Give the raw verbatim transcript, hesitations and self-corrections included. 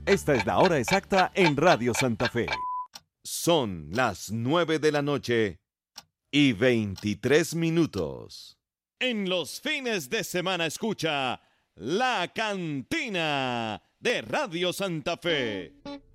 Esta es la hora exacta en Radio Santa Fe. Son las nueve de la noche y veintitrés minutos. En los fines de semana escucha La Cantina de Radio Santa Fe.